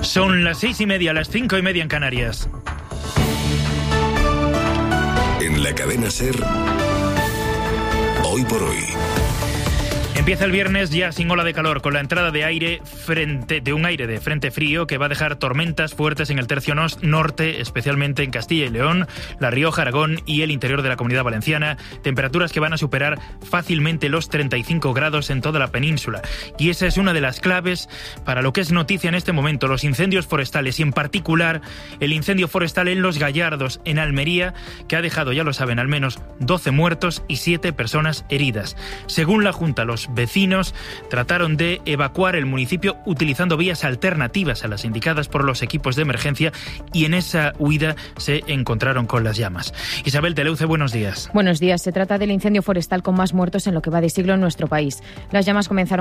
Son las 6:30, las 5:30 en Canarias. En la cadena SER, Hoy por Hoy. Empieza el viernes ya sin ola de calor, con la entrada de un aire de frente frío que va a dejar tormentas fuertes en el tercio norte, especialmente en Castilla y León, La Rioja, Aragón y el interior de la Comunidad Valenciana. Temperaturas que van a superar fácilmente los 35 grados en toda la península. Y esa es una de las claves para lo que es noticia en este momento, los incendios forestales y en particular el incendio forestal en Los Gallardos, en Almería, que ha dejado, ya lo saben, al menos 12 muertos y 7 personas heridas. Según la Junta, los vecinos trataron de evacuar el municipio utilizando vías alternativas a las indicadas por los equipos de emergencia y en esa huida se encontraron con las llamas. Isabel Teleuce, buenos días. Buenos días. Se trata del incendio forestal con más muertos en lo que va de siglo en nuestro país. Las llamas comenzaron